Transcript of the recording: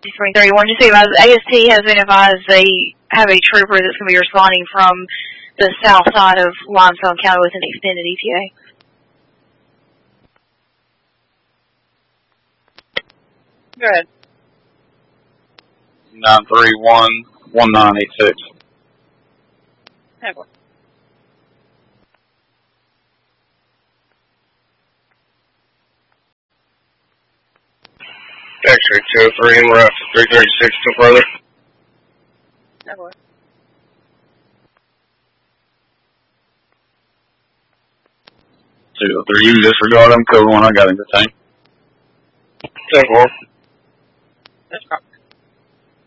2331. Just say AST has been advised they have a trooper that's going to be responding from the south side of Limestone County with an extended ETA. Go ahead. 931-1986. Have one. X-ray 203, and we're out to 336 still further. Have one. 203, you disregard him, code 1, I got him detained. Take one. That's right.